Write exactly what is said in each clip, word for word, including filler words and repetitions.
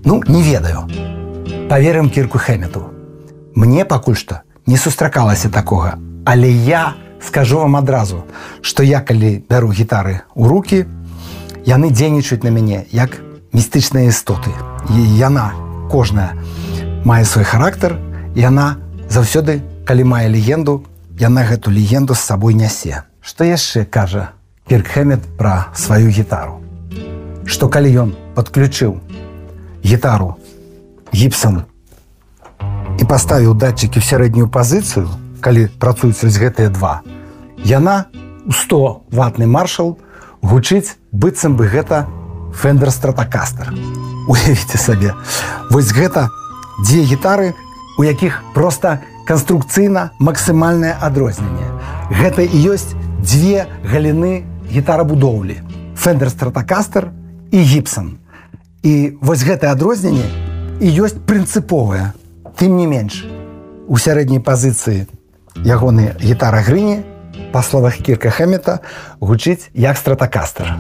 Ну, не ведаю. Паверым Кірку Хэммету. Мне пакуль што не сустракалася такога. Але я скажу вам адразу, што я, калі бяру гітары ў рукі, яны дзейнічаюць на мяне як містычныя істоты. І яна, кожная, мае свой характар, і яна заўсёды, калі мае легенду, яна гэту легенду з сабой нясе. Што яшчэ кажа Кірк Хэммет пра сваю гітару? Што калі ён падключыў гітару Гібсон і паставіў датчыкі ў сярэднюю пазіцыю, калі працуюць вось гэтыя два, яна у сто ваттны маршал гучыць, быццам бы гэта Fender Stratocaster. Уявіце сабе, вось гэта дзве гітары, у якіх проста канструкцыйна максімальнае адрозненне. Гэта і ёсць дзве галіны гітарабудоўлі. Fender Stratocaster і Gibson. І вось гэтае адрозненне і ёсць прынцыповае. Тым не менш, у сярэдняй пазіцыі ягоны гітара Грыні, па словах Кірка Хэммета, гучыць як Stratocaster.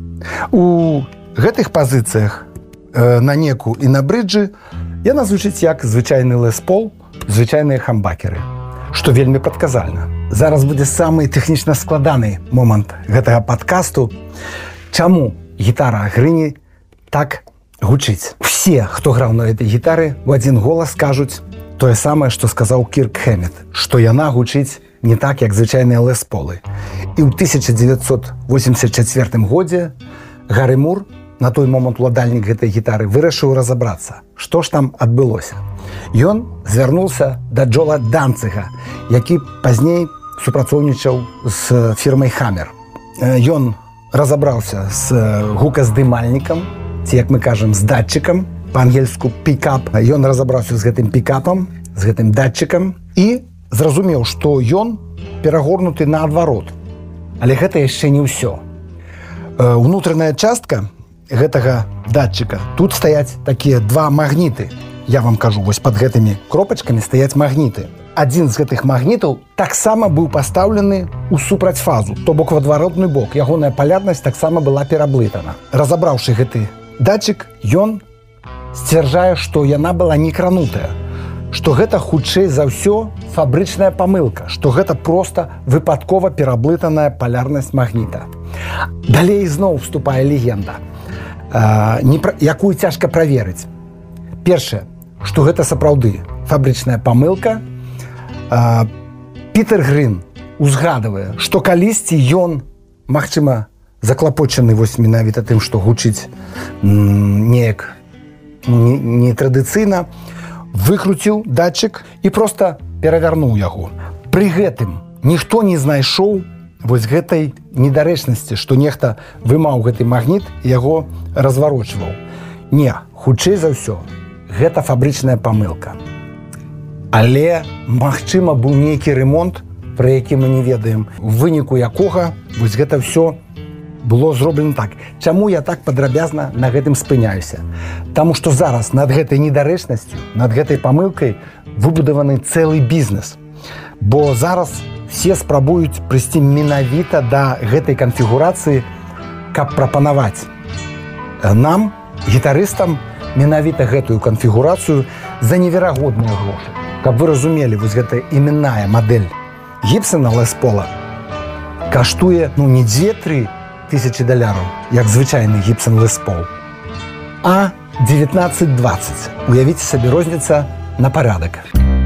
У гэтых пазіцыях э, на неку і на брыджы яна звучыць як звычайны Лес Пол, звычайныя хамбакеры, што вельмі прадказальна. Зараз будзе самы тэхнічна складаны момант гэтага падкасту. Чаму гітара Грыні так гучыць? Все, хто граў на гэтай гітары, у адзін голас скажуць тое самае, што сказаў Кірк Хэммет, што яна гучыць не так, як звычайныя Лес Полы. І ў тысяча дзевяцьсот восемьдесят чацвёртым годзе Гары Мур, на той момант уладальнік гэтай гітары, вырашыў разабрацца, што ж там адбылося. Ён звярнуўся да Джола Данцыга, які пазней супрацоўнічаў з фірмай Хаммер. Ён разабраўся з гуказдымальнікам, ці, як мы кажам, з датчыкам, па-ангельску пікап. Ён разабраўся з гэтым пікапам, з гэтым датчыкам і зразумеў, што ён перагорнуты наадварот. Але гэта яшчэ не ўсё. Унутраная частка гэтага датчыка, тут стаяць такія два магніты. Я вам кажу, вось пад гэтымі кропачкамі стаяць магніты. Адзін з гэтых магнітаў таксама быў пастаўлены ў супрацьфазу, то бок в адваротны бок. Ягоная палярнасць таксама была пераблытана. Разабраўшы гэты датчык, ён сцвярджае, што яна была не кранутая, што гэта хутчэй за ўсё фабрычная памылка, што гэта проста выпадкова пераблытаная палярнасць магніта. Далей зноў вступае легенда, э, не, якую цяжка праверыць. Першае, што гэта сапраўды фабрычная памылка. э, Пітер Грын узгадывае, што калісьці ён, магчыма, заклапочаны вось менавіта тым, што гучыць неяк нетрадыцыйна, выкруціў датчык і проста перавярнуў яго. Пры гэтым ніхто не знайшоў вось гэтай недарэчнасці, што нехта вымаў гэты магніт і яго разварочваў. Не, хутчэй за ўсё, гэта фабрычная памылка. Але, магчыма, быў нейкі ремонт, пра які мы не ведаем, у выніку якога вось гэта ўсё было зроблена так. Чаму я так падрабязна на гэтым спыняюся? Таму што зараз над гэтай недарэчнасцю, над гэтай памылкай выбудаваны цэлы бізнес. Бо зараз все спрабуюць прыйсці менавіта да гэтай канфігурацыі, каб прапанаваць нам, гітарыстам, менавіта гэтую канфігурацыю за неверагодныя грошы. Каб вы разумелі, вось гэтая іменная мадэль Гібсона Лес Пола каштуе, ну, не дзве-тры тысячи даляраў, як звычайны Гібсон Лес Пол, а дзевятнаццаць дваццаць. Уявіце сабе, розніца на парадак.